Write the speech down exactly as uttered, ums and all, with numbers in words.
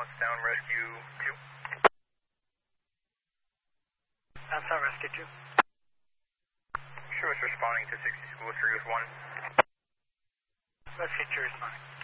Poundstown Rescue two. Poundstown Rescue two. Sure, it's responding to sixty School three with one. Rescue two responding.